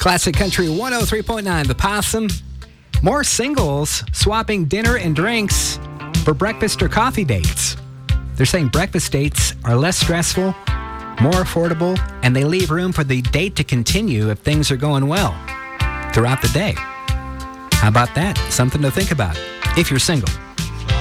Classic Country 103.9, The Possum. More singles swapping dinner and drinks for breakfast or coffee dates. They're saying breakfast dates are less stressful, more affordable, and they leave room for the date to continue if things are going well throughout the day. How about that? Something to think about if you're single.